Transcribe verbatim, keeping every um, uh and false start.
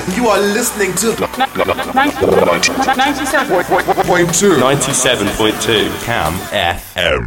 You are listening to ninety-seven point two ninety-seven point two Cam F M.